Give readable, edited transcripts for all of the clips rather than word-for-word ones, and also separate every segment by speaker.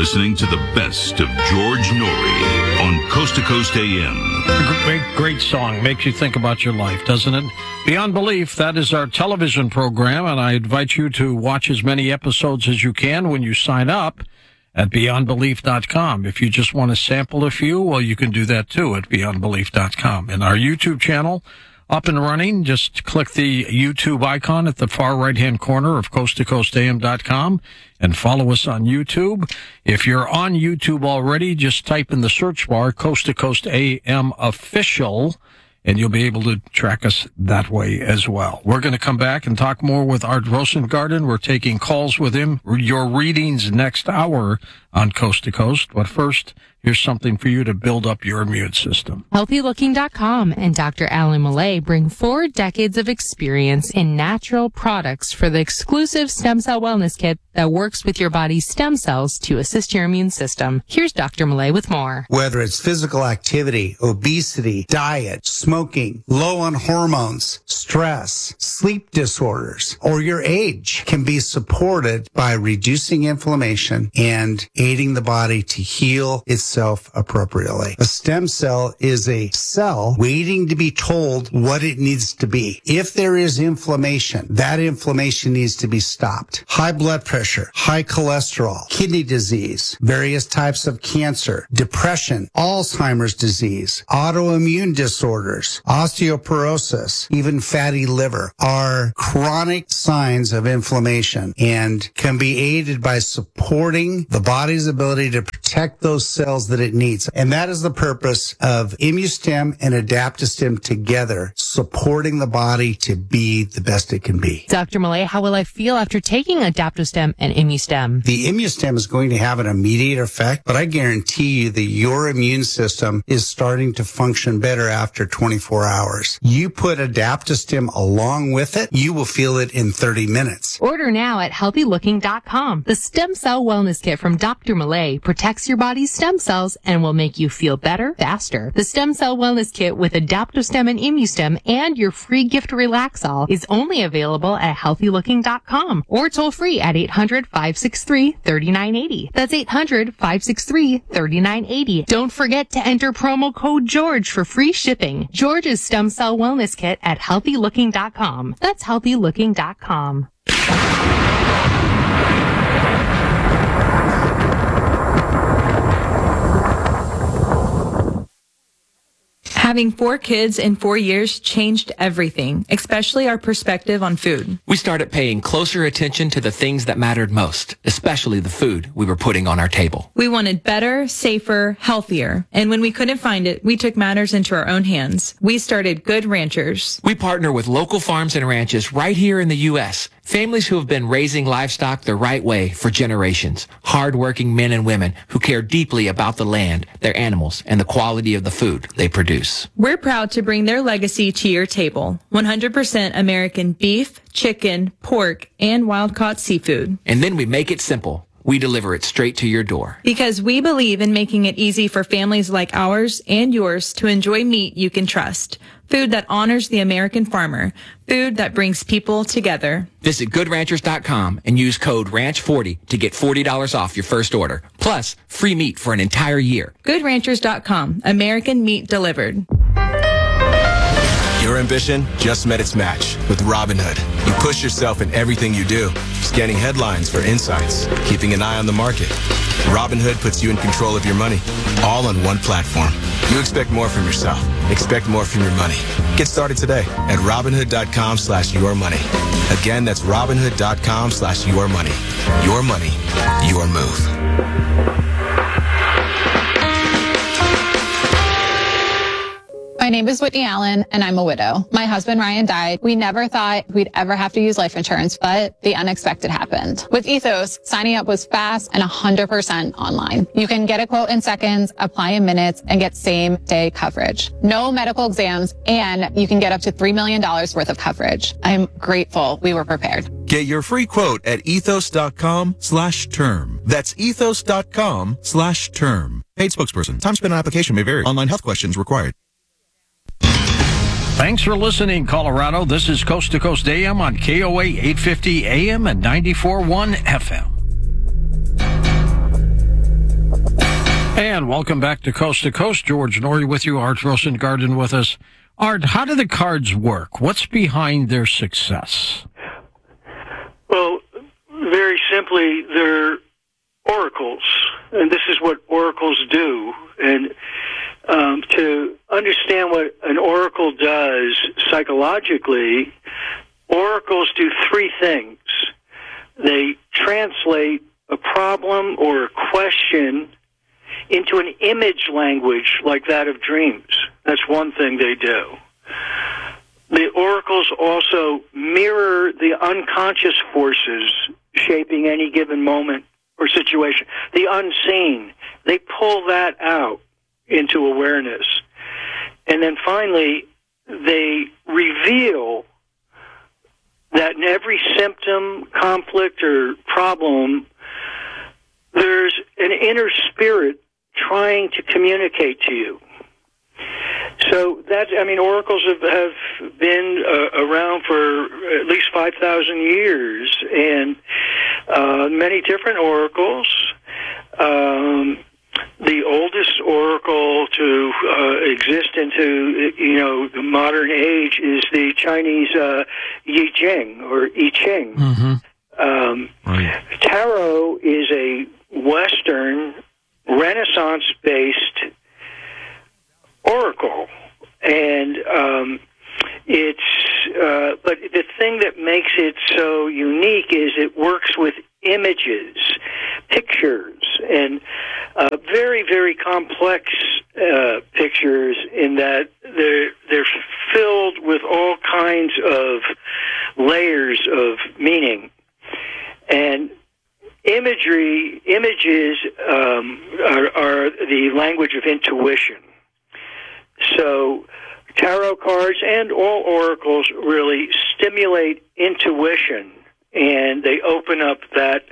Speaker 1: listening to the best of George Norrie on Coast to Coast AM.
Speaker 2: Great song. Makes you think about your life, doesn't it? Beyond Belief, that is our television program, and I invite you to watch as many episodes as you can when you sign up at beyondbelief.com. If you just want to sample a few, well, you can do that too at beyondbelief.com. And our YouTube channel, up and running. Just click the YouTube icon at the far right-hand corner of coasttocoastam.com and follow us on YouTube. If you're on YouTube already, just type in the search bar Coast to Coast AM Official, and you'll be able to track us that way as well. We're going to come back and talk more with Art Rosengarten. We're taking calls with him. Your readings next hour on Coast to Coast. But first, here's something for you to build up your immune system.
Speaker 3: HealthyLooking.com and Dr. Alan Millay bring 4 decades of experience in natural products for the exclusive Stem Cell Wellness Kit that works with your body's stem cells to assist your immune system. Here's Dr. Millay with more.
Speaker 4: Whether it's physical activity, obesity, diet, smoking, low on hormones, stress, sleep disorders, or your age can be supported by reducing inflammation and aiding the body to heal itself appropriately. A stem cell is a cell waiting to be told what it needs to be. If there is inflammation, that inflammation needs to be stopped. High blood pressure, high cholesterol, kidney disease, various types of cancer, depression, Alzheimer's disease, autoimmune disorders, osteoporosis, even fatty liver are chronic signs of inflammation and can be aided by supporting the body's ability to protect those cells that it needs. And that is the purpose of ImmuStem and AdaptoStem together, supporting the body to be the best it can be.
Speaker 3: Dr. Millay, how will I feel after taking AdaptoStem and ImmuStem?
Speaker 4: The ImmuStem is going to have an immediate effect, but I guarantee you that your immune system is starting to function better after 24 hours. You put AdaptoStem along with it, you will feel it in 30 minutes.
Speaker 3: Order now at HealthyLooking.com. The Stem Cell Wellness Kit from Dr. Millay protects your body's stem cells and will make you feel better, faster. The Stem Cell Wellness Kit with AdaptoStem and ImmuStem and your free gift Relaxol is only available at HealthyLooking.com or toll free at 800-563-3980. That's 800-563-3980. Don't forget to enter promo code George for free shipping. George's Stem Cell Wellness Kit at HealthyLooking.com. That's HealthyLooking.com.
Speaker 5: Having 4 kids in 4 years changed everything, especially our perspective on food.
Speaker 6: We started paying closer attention to the things that mattered most, especially the food we were putting on our table.
Speaker 5: We wanted better, safer, healthier. And when we couldn't find it, we took matters into our own hands. We started Good Ranchers.
Speaker 6: We partner with local farms and ranches right here in the U.S., families who have been raising livestock the right way for generations. Hard-working men and women who care deeply about the land, their animals, and the quality of the food they produce.
Speaker 5: We're proud to bring their legacy to your table. 100% American beef, chicken, pork, and wild-caught seafood.
Speaker 6: And then we make it simple. We deliver it straight to your door.
Speaker 5: Because we believe in making it easy for families like ours and yours to enjoy meat you can trust. Food that honors the American farmer. Food that brings people together.
Speaker 6: Visit GoodRanchers.com and use code RANCH40 to get $40 off your first order. Plus, free meat for an entire year.
Speaker 5: GoodRanchers.com. American meat delivered.
Speaker 7: Your ambition just met its match with Robinhood. You push yourself in everything you do, scanning headlines for insights, keeping an eye on the market. Robinhood puts you in control of your money, all on one platform. You expect more from yourself. Expect more from your money. Get started today at Robinhood.com/yourmoney. Again, that's Robinhood.com/yourmoney. Your money, your move.
Speaker 8: My name is Whitney Allen, and I'm a widow. My husband, Ryan, died. We never thought we'd ever have to use life insurance, but the unexpected happened. With Ethos, signing up was fast and 100% online. You can get a quote in seconds, apply in minutes, and get same-day coverage. No medical exams, and you can get up to $3 million worth of coverage. I'm grateful we were prepared.
Speaker 9: Get your free quote at ethos.com/term. That's ethos.com/term. Paid spokesperson. Time spent on application may vary. Online health questions required.
Speaker 2: Thanks for listening, Colorado. This is Coast to Coast AM on KOA 850 AM and 94.1 FM. And welcome back to Coast. George Noory with you, Art Rosengarten with us. Art, how do the cards work? What's behind their success?
Speaker 10: Well, very simply, they're oracles, and this is what oracles do. And to understand what an oracle does psychologically, oracles do three things. They translate a problem or a question into an image language like that of dreams. That's one thing they do. The oracles also mirror the unconscious forces shaping any given moment or situation. The unseen, they pull that out into awareness. And then finally, they reveal that in every symptom, conflict, or problem, there's an inner spirit trying to communicate to you. So oracles have been around for at least 5,000 years, and many different oracles. The oldest oracle to exist into the modern age is the Chinese Yi Jing or I Ching.
Speaker 2: Right.
Speaker 10: Tarot is a Western Renaissance-based oracle, and but the thing that makes it so unique is it works with images, pictures, and very, very complex pictures in that they're filled with all kinds of layers of meaning. And images are the language of intuition. So tarot cards and all oracles really stimulate intuition, and they open up that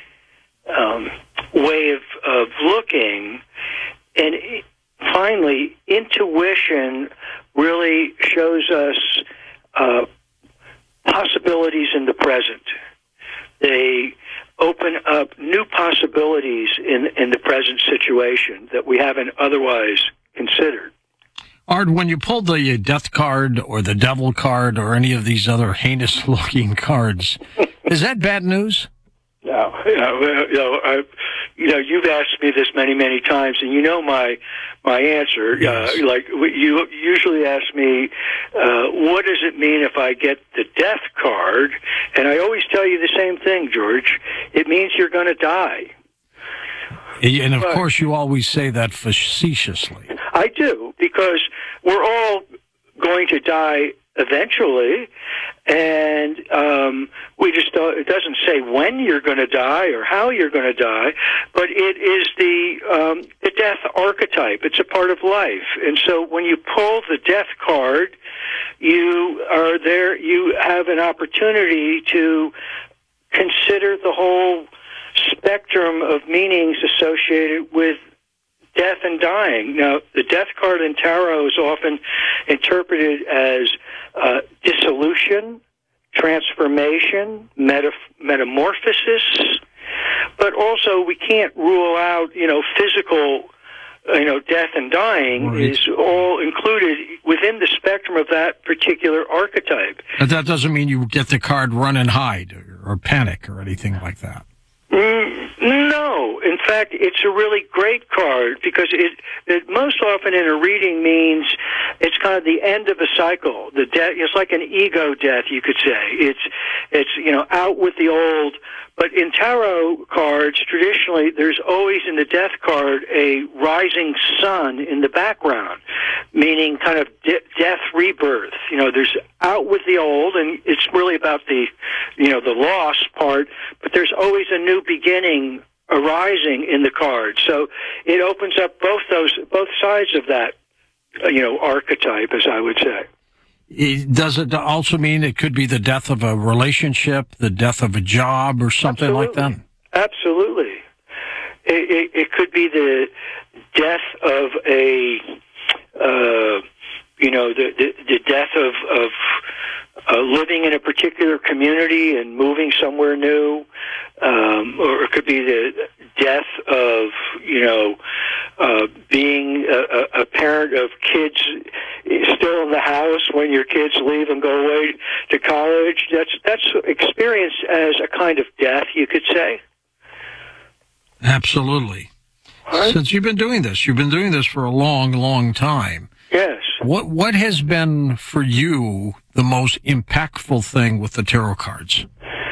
Speaker 10: way of looking. And finally, intuition really shows us possibilities in the present. They open up new possibilities in the present situation that we haven't otherwise considered.
Speaker 2: Art, when you pull the death card or the devil card or any of these other heinous-looking cards, is that bad news?
Speaker 10: No. You've asked me this many, many times, and you know my answer.
Speaker 2: Yes.
Speaker 10: You usually ask me, what does it mean if I get the death card? And I always tell you the same thing, George. It means you're going to die.
Speaker 2: And, of course, you always say that facetiously.
Speaker 10: I do, because we're all going to die eventually, and it doesn't say when you're going to die or how you're going to die, but it is the death archetype. It's a part of life. And so when you pull the death card, you have an opportunity to consider the whole spectrum of meanings associated with death and dying. Now, the death card in tarot is often interpreted as dissolution, transformation, metamorphosis, but also we can't rule out, physical, death and dying. Right. Is all included within the spectrum of that particular archetype.
Speaker 2: But that doesn't mean you get the card run and hide or panic or anything like that.
Speaker 10: No. In fact, it's a really great card because it most often in a reading means it's kind of the end of a cycle. The death, it's like an ego death, you could say. It's out with the old. But in tarot cards, traditionally, there's always in the death card a rising sun in the background, meaning kind of death rebirth. There's out with the old, and it's really about the loss part, but there's always a new beginning arising in the card. So it opens up both sides of that, archetype, as I would say.
Speaker 2: Does it also mean it could be the death of a relationship, the death of a job, or something like that?
Speaker 10: Absolutely. It could be the death of a, the death of living in a particular community and moving somewhere new, or it could be the death of,
Speaker 2: Absolutely.
Speaker 10: Right?
Speaker 2: Since you've been doing this for a long, long time.
Speaker 10: Yes.
Speaker 2: What has been for you the most impactful thing with the tarot cards?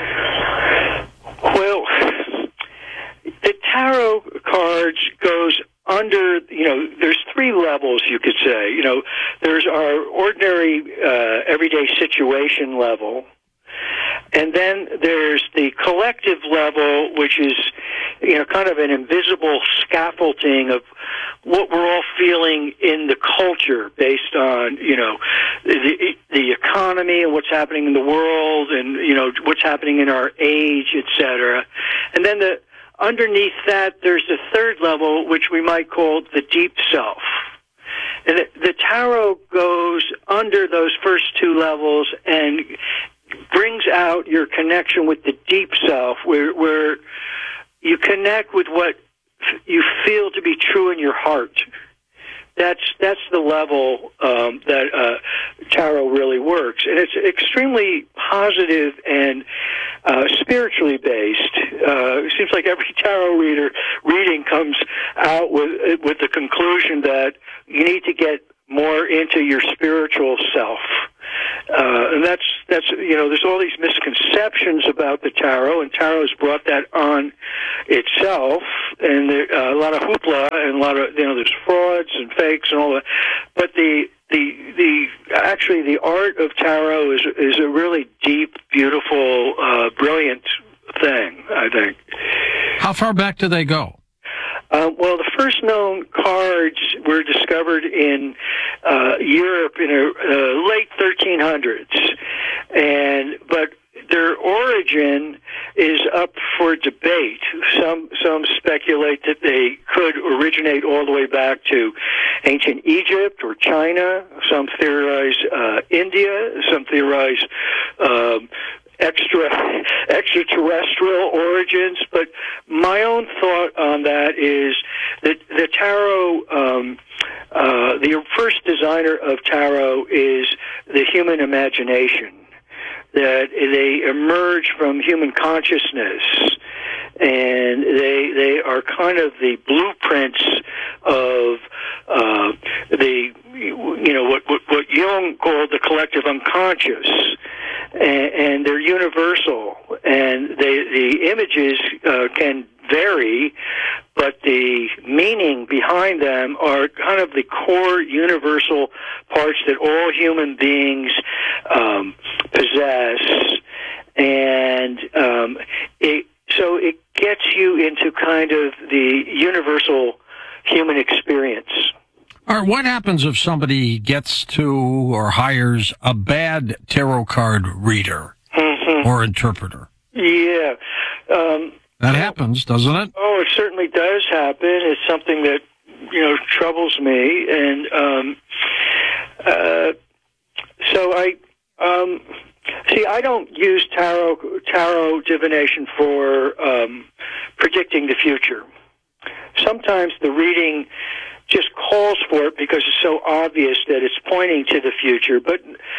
Speaker 10: Well, the tarot cards goes under, there's three levels, you could say. There's our ordinary everyday situation level. And then there's the collective level, which is, kind of an invisible scaffolding of what we're all feeling in the culture based on, the economy and what's happening in the world and, what's happening in our age, et cetera. And then underneath that, there's the third level, which we might call the deep self. And the tarot goes under those first two levels and brings out your connection with the deep self, where you connect with what you feel to be true in your heart. That's the level that tarot really works, and it's extremely positive and spiritually based. It seems like every tarot reading comes out with the conclusion that you need to get more into your spiritual self. And that's there's all these misconceptions about the tarot, and tarot has brought that on itself, and a lot of hoopla and a lot of there's frauds and fakes and all that. But actually the art of tarot is a really deep, beautiful, brilliant thing, I think.
Speaker 2: How far back do they go?
Speaker 10: Well, the first known cards were discovered in Europe in the late 1300s, but their origin is up for debate. Some speculate that they could originate all the way back to ancient Egypt or China. Some theorize India. Some theorize extraterrestrial origins, but my own thought on that is that the tarot, the first designer of tarot is the human imagination, that they emerge from human consciousness, and they are kind of the blueprints of what Jung called the collective unconscious. And they're universal, and the images can vary, but the meaning behind them are kind of the core universal parts that all human beings possess, and so it gets you into kind of the universal human experience.
Speaker 2: All right, what happens if somebody gets to or hires a bad tarot card reader or interpreter?
Speaker 10: Yeah.
Speaker 2: That happens, doesn't it?
Speaker 10: Oh, it certainly does happen. It's something that, troubles me. And so I don't use tarot divination for predicting the future. Sometimes the reading just calls for it because it's so obvious that it's pointing to the future. But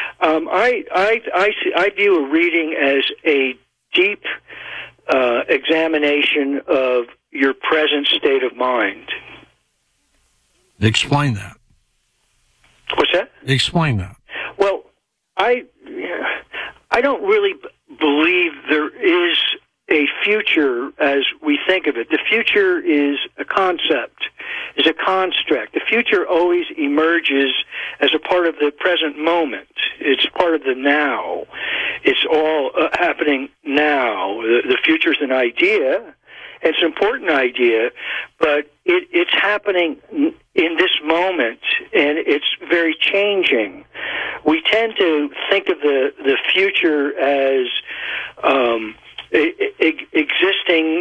Speaker 10: I view a reading as a deep examination of your present state of mind.
Speaker 2: Explain that.
Speaker 10: What's that?
Speaker 2: Explain that.
Speaker 10: Well, I don't really believe there is a future as we think of it. The future is a concept, is a construct. The future always emerges as a part of the present moment. It's part of the now. It's all happening now. The future is an idea. It's an important idea, but it's happening in this moment, and it's very changing. We tend to think of the future as existing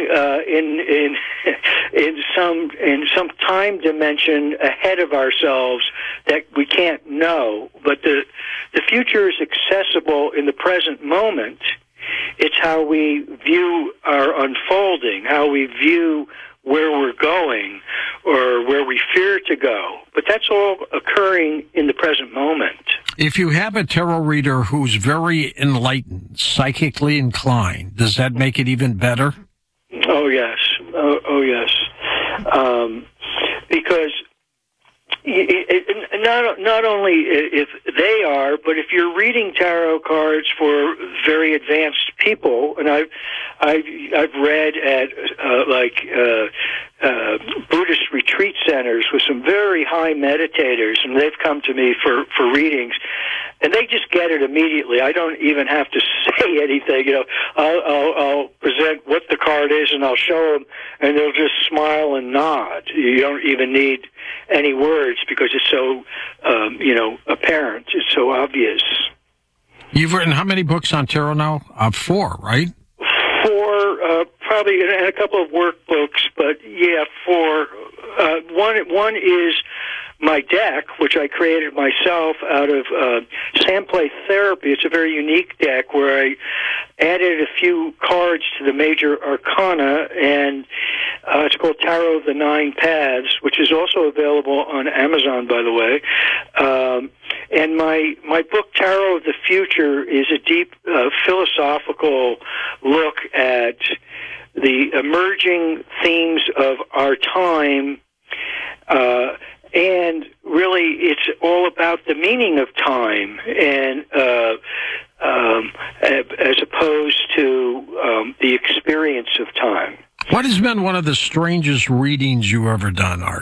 Speaker 10: in some time dimension ahead of ourselves that we can't know. But the future is accessible in the present moment. It's how we view our unfolding, how we view where we're going or where we fear to go. But that's all occurring in the present moment.
Speaker 2: If you have a tarot reader who's very enlightened, psychically inclined, does that make it even better?
Speaker 10: Oh, yes. Oh yes. Because not only if they are, but if you're reading tarot cards for very advanced people, and I've read at Buddhist retreat centers with some very high meditators, and they've come to me for readings, and they just get it immediately. I don't even have to say anything. You know, I'll present what the card is, and I'll show them, and they'll just smile and nod. You don't even need any words because it's so, apparent. It's so obvious.
Speaker 2: You've written how many books on tarot now? 4, right?
Speaker 10: 4, probably, and a couple of workbooks, but yeah, 4. One is my deck, which I created myself out of Samplay Therapy. It's a very unique deck where I added a few cards to the major arcana, and it's called Tarot of the Nine Paths, which is also available on Amazon, by the way. And my book, Tarot of the Future, is a deep philosophical look at the emerging themes of our time, and really it's all about the meaning of time, and as opposed to the experience of time.
Speaker 2: What has been one of the strangest readings you've ever done, Art?